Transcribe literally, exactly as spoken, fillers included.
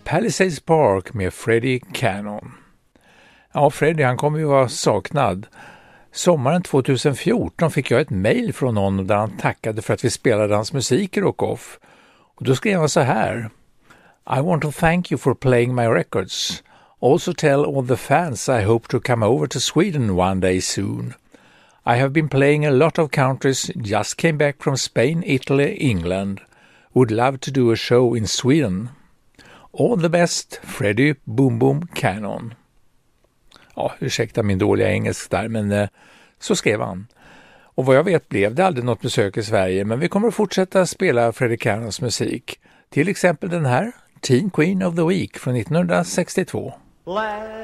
Palisades Park med Freddie Cannon. Ja, Freddie, han kommer ju vara saknad. Sommaren tjugohundrafjorton fick jag ett mejl från honom där han tackade för att vi spelade hans musik i Rock Off. Och då skrev han så här: I want to thank you for playing my records. Also tell all the fans I hope to come over to Sweden one day soon. I have been playing a lot of countries, just came back from Spain, Italy, England. Would love to do a show in Sweden. All the best, Freddie Boom Boom Cannon. Ja, ursäkta min dåliga engelsk där, men eh, så skrev han. Och vad jag vet blev det aldrig något besök i Sverige, men vi kommer att fortsätta spela Freddie Cannons musik. Till exempel den här, Teen Queen of the Week från nittonhundrasextiotvå.